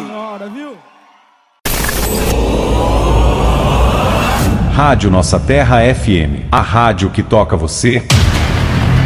senhora, viu? Rádio Nossa Terra FM, a rádio que toca você.